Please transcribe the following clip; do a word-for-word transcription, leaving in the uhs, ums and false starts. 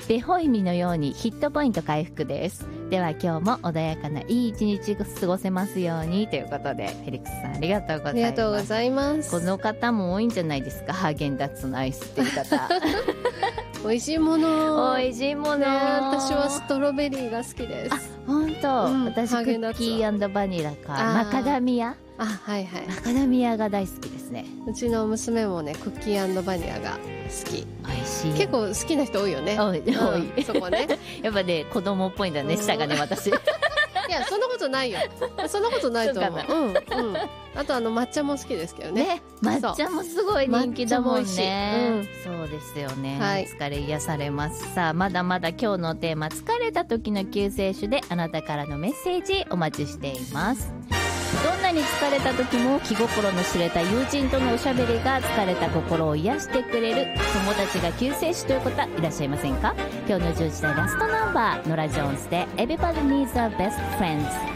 ベホイミのようにヒットポイント回復です。では今日も穏やかないい一日過ごせますようにということで、フェリックスさんありがとうございます。 ありがとうございます。 この方も多いんじゃないですか、ハーゲンダッツのアイスっていう方美味しいもの、 美味しいもの、 ね、私はストロベリーが好きです。 あ、本当、 うん、 私クッキー&バニラかマカダミア、 あ、はいはい、 マカダミアが大好きですね。 うちの娘もねクッキー&バニラが好き。 美味しい。 結構好きな人多いよね。 多い、多い、 うん、そこねやっぱね子供っぽいんだね、舌がね私いやそんなことないよ、そんなことないと思う。う、うんうん、あとあの抹茶も好きですけどね。 ね、抹茶もすごい人気だもんね、 うん、 そうですよね、 はい、 疲れ癒されます。さあまだまだ今日のテーマ、疲れた時の救世主であなたからのメッセージお待ちしています。どんなに疲れた時も気心の知れた友人とのおしゃべりが疲れた心を癒してくれる友達が救世主という方いらっしゃいませんか？今日のじゅうじ台ラストナンバー、ノラ・ジョーンズで Everybody Needs a Best Friends。